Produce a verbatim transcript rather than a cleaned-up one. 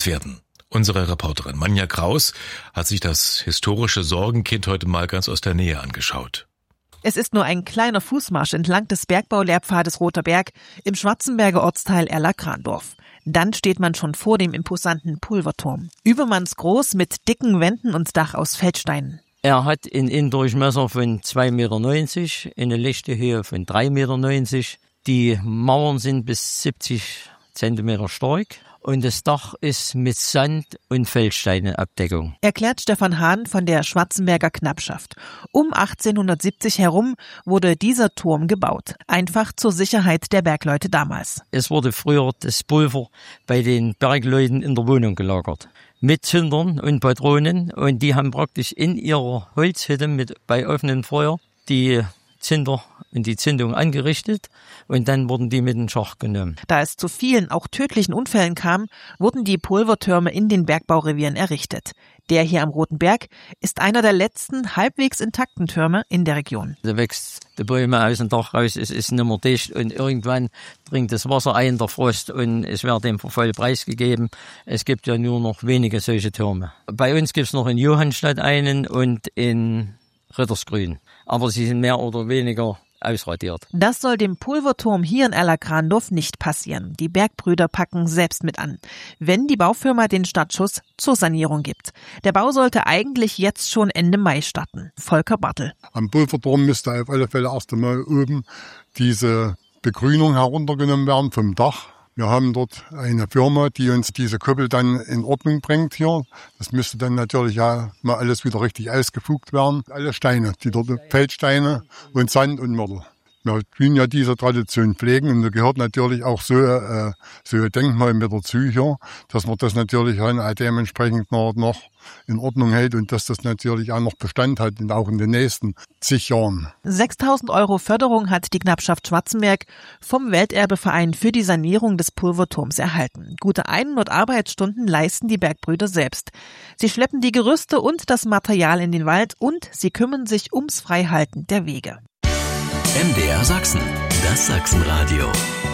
werden. Unsere Reporterin Manja Kraus hat sich das historische Sorgenkind heute mal ganz aus der Nähe angeschaut. Es ist nur ein kleiner Fußmarsch entlang des Bergbaulehrpfades Roter Berg im Schwarzenberger Ortsteil Erla-Krandorf. Dann steht man schon vor dem imposanten Pulverturm. Übermannsgroß mit dicken Wänden und Dach aus Feldsteinen. Er hat einen Innendurchmesser von zwei Komma neunzig Meter, eine Lichtehöhe von drei Komma neunzig Meter. Die Mauern sind bis siebzig Zentimeter stark. Und das Dach ist mit Sand- und Feldsteinabdeckung. Erklärt Stefan Hahn von der Schwarzenberger Knappschaft. Um achtzehnhundertsiebzig herum wurde dieser Turm gebaut. Einfach zur Sicherheit der Bergleute damals. Es wurde früher das Pulver bei den Bergleuten in der Wohnung gelagert. Mit Zündern und Patronen. Und die haben praktisch in ihrer Holzhütte mit bei offenem Feuer die Zinder und die Zündung angerichtet und dann wurden die mit in den Schacht genommen. Da es zu vielen, auch tödlichen Unfällen kam, wurden die Pulvertürme in den Bergbaurevieren errichtet. Der hier am Roten Berg ist einer der letzten halbwegs intakten Türme in der Region. Da wächst die Bäume aus dem Dach raus, es ist nicht mehr dicht und irgendwann dringt das Wasser ein, der Frost, und es wird dem Verfall preisgegeben. Es gibt ja nur noch wenige solche Türme. Bei uns gibt es noch in Johannstadt einen und in Rittersgrün. Aber sie sind mehr oder weniger ausradiert. Das soll dem Pulverturm hier in Erla-Krandorf nicht passieren. Die Bergbrüder packen selbst mit an, wenn die Baufirma den Startschuss zur Sanierung gibt. Der Bau sollte eigentlich jetzt schon Ende Mai starten. Volker Bartel. Am Pulverturm müsste auf alle Fälle erst einmal oben diese Begrünung heruntergenommen werden vom Dach. Wir haben dort eine Firma, die uns diese Kuppel dann in Ordnung bringt hier. Das müsste dann natürlich ja mal alles wieder richtig ausgefugt werden. Alle Steine, die dort Feldsteine und Sand und Mörtel. Wir tun ja diese Tradition pflegen und da gehört natürlich auch so, äh, so ein Denkmal mit dazu hier, dass man das natürlich auch dementsprechend noch, noch in Ordnung hält und dass das natürlich auch noch Bestand hat und auch in den nächsten zig Jahren. sechstausend Euro Förderung hat die Knappschaft Schwarzenberg vom Welterbeverein für die Sanierung des Pulverturms erhalten. Gute hundert Arbeitsstunden leisten die Bergbrüder selbst. Sie schleppen die Gerüste und das Material in den Wald und sie kümmern sich ums Freihalten der Wege. M D R Sachsen, das Sachsenradio.